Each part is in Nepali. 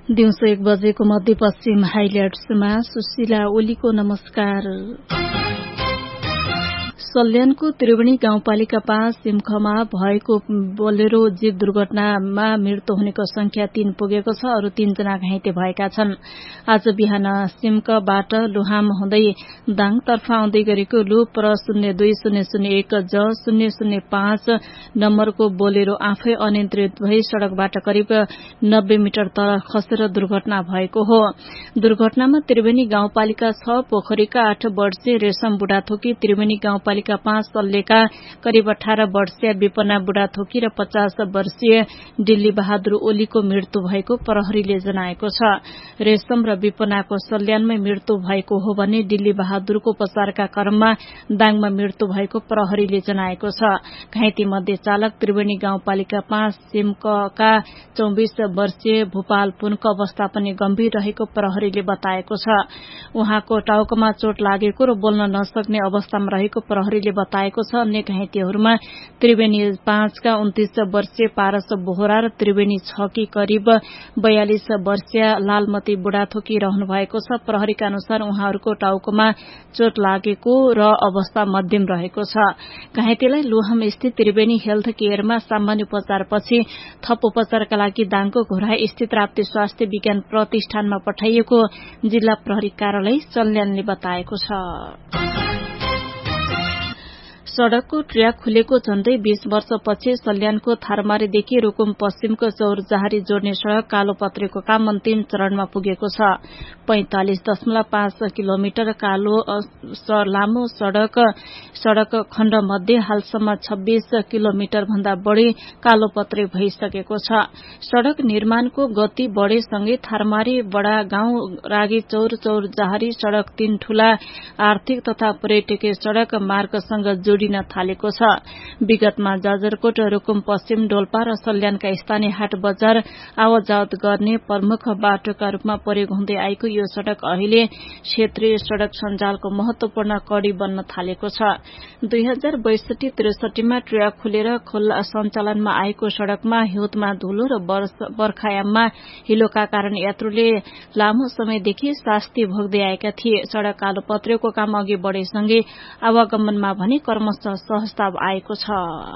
दिउँसो 1 बजेको मध्यपश्चिम हाइलाइट्समा सुशीला ओलीको नमस्कार। सल्यानको त्रिवेणी गाउँपालिका 5 सिमखमा भएको बोलेरो जीप दुर्घटनामा मृत्यु हुनेको संख्या 3 पुगेको छ। अरू 3 जना घाइते भएका छन्। आज बिहान सिमकबाट लुहाम हुँदै दाङतर्फ आउँदै गरेको लु प्र 02001 ज 005 नम्बरको बोलेरो आफै अनियन्त्रित भई सड़कबाट करिब 90 मिटर तल खसेर दुर्घटना भएको हो। दुर्घटनामा त्रिवेणी गाउँपालिका 6 पोखरीका 8 वर्षीय रेशम बुढाथोकी, त्रिवेणी गाउँपालिका 5 सल्लेका करिब 18 वर्षीय विपना बुढाथोकी र 50 वर्षीय डिल्ली बहादुर ओलीको मृत्यु भएको प्रहरीले जनाएको छ। रेशम र विपनाको सल्यानमै मृत्यु भएको हो भने डिल्ली बहादुरको उपचारका क्रममा दाङमा मृत्यु भएको प्रहरीले जनाएको छ। घाइते मध्ये चालक त्रिवेणी गाउँपालिका 5 सिमकका 24 वर्षीय भूपाल पुनको अवस्था पनि गम्भीर रहेको प्रहरीले बताएको छ। उहाँको टाउकोमा चोट लागेको र बोल्न नसक्ने अवस्थामा रहेको प्रहरीले बताएको छ। अन्य घाइतेहरूमा त्रिवेणी 5 का 29 वर्षीय पारस बोहरा र त्रिवेणी 6 की करिब 42 वर्षीय लालमती बुढाथोकी रहनु भएको छ। प्रहरीका अनुसार उहाँहरूको टाउकोमा चोट लागेको र अवस्था मध्यम रहेको छ। घाइतेलाई लुहाम स्थित त्रिवेणी हेल्थ केयरमा सामान्य उपचारपछि थप उपचारका लागि दाङको घोराई स्थित राप्ती स्वास्थ्य विज्ञान प्रतिष्ठानमा पठाइएको जिल्ला प्रहरी कार्यालय सल्यानले बताएको छ। सड़कको ट्र्याक खुलेको झण्डै 20 वर्षपछि सल्यानको थारमारीदेखि रुकुम पश्चिमको चौरजहारी जोड्ने सड़क कालोपत्रेको काम अन्तिम चरणमा पुगेको छ। 45.5 किलोमिटर लामो सड़क खण्ड मध्ये हालसम्म 26 किलोमिटर भन्दा बढ़ी कालोपत्रे भइसकेको छ। सड़क निर्माणको गति बढ़ेसँगै थारमारी बड़ा गाउँ रागी चौरजहारी सड़क 3 ठूला आर्थिक तथा पर्यटकीय सड़क मार्गसँग जोडिन थालेको छ। विगतमा जाजरकोट, रुकुम पश्चिम, डोल्पा र सल्यानका स्थानीय हाट बजार आवतजावत गर्ने प्रमुख बाटोका रूपमा प्रयोग हुँदै आएको यो सड़क अहिले क्षेत्रीय सड़क सञ्जालको महत्वपूर्ण कडी बन्न थालेको छ। 2062-63 मा ट्र्याक खुलेर खुल्ला सञ्चालनमा आएको सड़कमा हिउँदमा धुलो र बर्खायाममा हिलोका कारण यात्रुले लामो समयदेखि शास्ति भोग्दै आएका थिए। सड़क कालोपत्रेको काम अघि बढ़ेसँगै आवागमनमा भने क्रमशः सहजता आएको छ।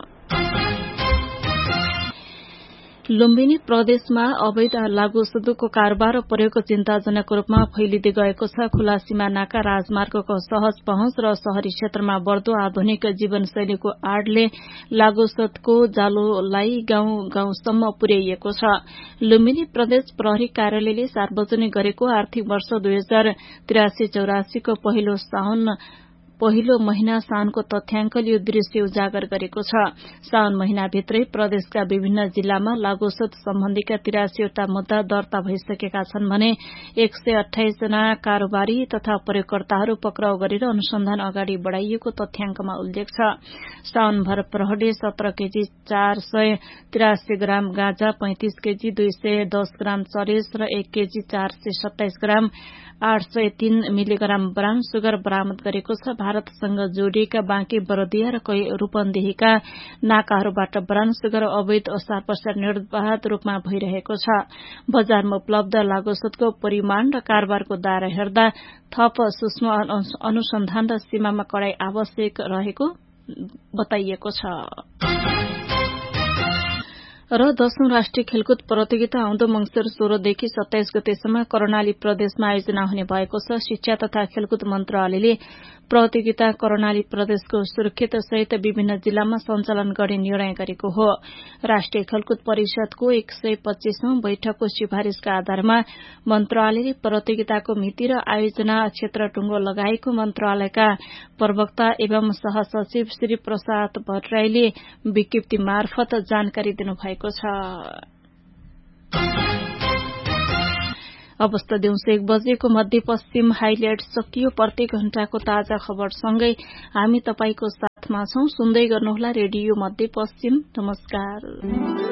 लुम्बिनी प्रदेशमा अवैध लागुसुदुको कारोबार र प्रयोग चिन्ताजनक रूपमा फैलिँदै गएको छ। खुला सीमानाका राजमार्गको सहज पहुँच र शहरी क्षेत्रमा बढ़दो आधुनिक जीवनशैलीको आड़ले लागुसुदको जालोलाई गाउँ गाउँसम्म पुर्याइएको छ। लुम्बिनी प्रदेश प्रहरी कार्यालयले सार्वजनिक गरेको आर्थिक वर्ष 2083-84 को पहिलो महिना साउनको तथ्याङ्कले यो दृश्य उजागर गरेको छ। साउन महिनाभित्रै प्रदेशका विभिन्न जिल्लामा लागुसुद सम्बन्धीका 83 वटा मुद्दा दर्ता भइसकेका छन् भने 128 जना कारोबारी तथा प्रयोगकर्ताहरू पक्राउ गरेर अनुसन्धान अगाडि बढ़ाइएको तथ्याङ्कमा उल्लेख छ। साउनभर प्रहरीले 17 केजी 483 ग्राम गाँजा, 35 केजी 210 ग्राम चरेस र 1 केजी 427 ग्राम 803 मिलिग्राम ब्राउन सुगर बरामद गरेको छ। भारतसँग जोडिएका बाँकी बरदिया र रूपन्देहीका नाकाहरूबाट ब्राउन सुगर अवैध ओसार पसार निर्वाध रूपमा भइरहेको छ। बजारमा उपलब्ध लागुसुदको परिमाण र कारोबारको दायरा हेर्दा थप सूक्ष्म अनुसन्धान र सीमामा कडाई आवश्यक रहेको बताइएको छ। र 10औं राष्ट्रिय खेलकुद प्रतियोगिता आउँदो मंसिर 16 देखि 27 गतेसम्म कर्णाली प्रदेशमा आयोजना हुने भएको छ। शिक्षा तथा खेलकुद मन्त्रालयले प्रतियोगिता कर्णाली प्रदेशको सुर्खेत सहित विभिन्न जिल्लामा सञ्चालन गर्ने निर्णय गरेको हो। राष्ट्रिय खेलकुद परिषदको 125औं बैठकको सिफारिशका आधारमा मन्त्रालयले प्रतियोगिताको मिति र आयोजना क्षेत्र टुंगो लगाएको मन्त्रालयका प्रवक्ता एवं सहसचिव श्री प्रसाद भट्टराईले विज्ञप्ति मार्फत जानकारी दिनुभएको छ। अवस्था दिउँसो 1 बजेको मध्यपश्चिम हाइलाइट सकियो। प्रत्येक घण्टाको ताजा खबरसँगै हामी तपाईको साथमा छौं। सुन्दै गर्नुहोला रेडियो मध्यपश्चिम। नमस्कार।